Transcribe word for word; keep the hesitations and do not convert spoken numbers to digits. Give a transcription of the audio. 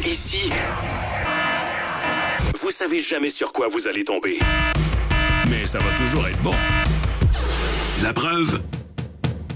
Ici, vous savez jamais sur quoi vous allez tomber. Mais ça va toujours être bon. La preuve,